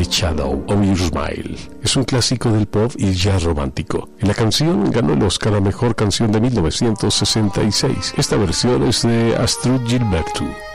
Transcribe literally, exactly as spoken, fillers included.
Shadow of Your Smile. Es un clásico del pop y jazz romántico. Y la canción ganó el Oscar a Mejor Canción de mil novecientos sesenta y seis. Esta versión es de Astrud Gilberto.